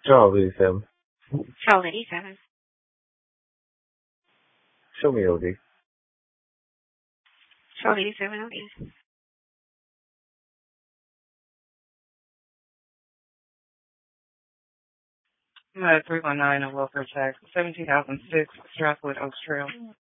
Charles 87. Charles 87. Show me OD. Charles 87 OD. 319 on welfare tax, 17,006, Strathwood, Oaks Trail.